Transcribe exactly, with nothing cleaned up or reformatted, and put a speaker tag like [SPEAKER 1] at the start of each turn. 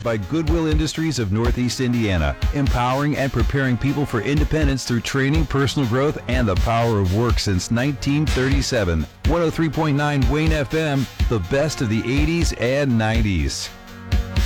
[SPEAKER 1] by Goodwill Industries of Northeast Indiana, empowering and preparing people for independence through training, personal growth, and the power of work since nineteen thirty-seven. one oh three point nine Wayne F M, the best of the eighties and nineties.